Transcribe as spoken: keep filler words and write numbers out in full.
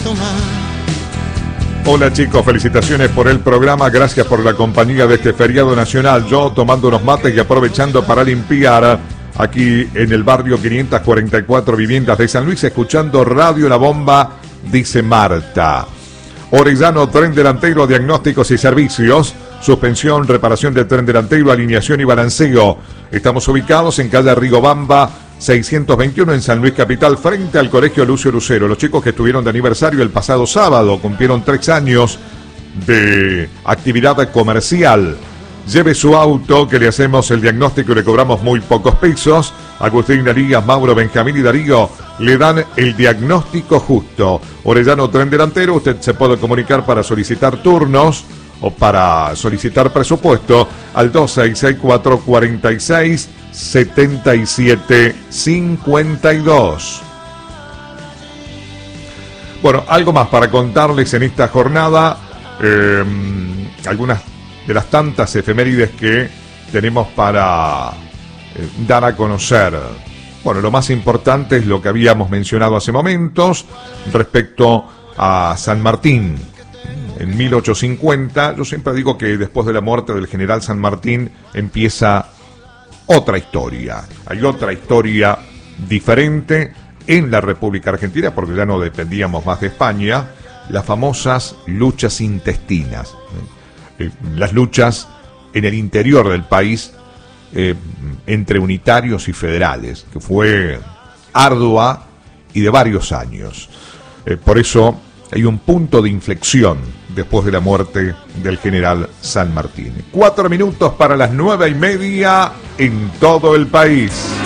Hola chicos, felicitaciones por el programa, gracias por la compañía de este feriado nacional. Yo tomando unos mates y aprovechando para limpiar aquí en el barrio quinientas cuarenta y cuatro Viviendas de San Luis, escuchando Radio La Bomba, dice Marta. Orellano, tren delantero, diagnósticos y servicios, suspensión, reparación del tren delantero, alineación y balanceo. Estamos ubicados en calle Rigobamba seiscientos veintiuno en San Luis Capital, frente al Colegio Lucio Lucero. Los chicos que estuvieron de aniversario el pasado sábado cumplieron tres años de actividad comercial. Lleve su auto, que le hacemos el diagnóstico y le cobramos muy pocos pesos. Agustín Darías, Mauro, Benjamín y Darío le dan el diagnóstico justo. Orellano, tren delantero, usted se puede comunicar para solicitar turnos o para solicitar presupuesto al dos seis seis cuatro cuatro seis setenta y siete cincuenta y dos. Bueno, algo más para contarles en esta jornada, eh, algunas de las tantas efemérides que tenemos para eh, dar a conocer. Bueno, lo más importante es lo que habíamos mencionado hace momentos respecto a San Martín. En mil ochocientos cincuenta, yo siempre digo que después de la muerte del general San Martín empieza otra historia. Hay otra historia diferente en la República Argentina, porque ya no dependíamos más de España, las famosas luchas intestinas. Eh, las luchas en el interior del país eh, entre unitarios y federales, que fue ardua y de varios años. Eh, por eso hay un punto de inflexión después de la muerte del general San Martín. Cuatro minutos para las nueve y media en todo el país.